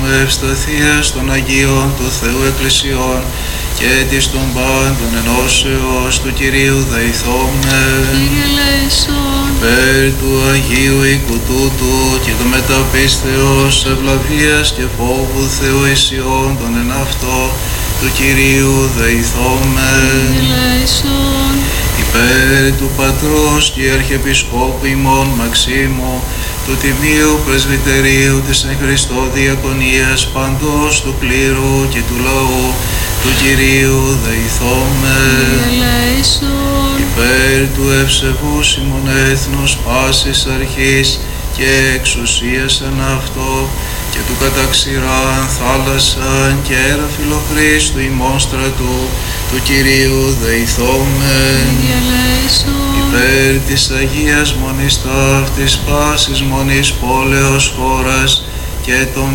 με ευσταθίας των Αγίων του Θεού Εκκλησιών και της των πάντων ενώσεως του Κυρίου δεηθώμε. Κύριε ελέησον. Υπέρ του Αγίου οίκου τούτου και το μεταπίστεως ευλαβίας και φόβου Θεού Ισιών των εν αυτό του Κυρίου δεηθώμε. Κύριε ελέησον. Υπέρ του Πατρός και Αρχιεπισκόπου ημών Μαξίμου, του Τιμίου Πρεσβυτερίου της εν Χριστώ Διακονίας παντός του κλήρου και του λαού του Κυρίου δεηθώμε. Κύριε ελέησον. Υπέρ του ευσεβούς ημών έθνους πάσης αρχής και εξουσίας εν αυτό και του καταξηράν θάλασσαν και έραφυλο Χρήστου ημών στρατού του Κυρίου δεηθώμε. Κύριε ελέησον. Υπέρ της Αγίας Μονής ταύτης πάσης μονής πόλεως χώρας και των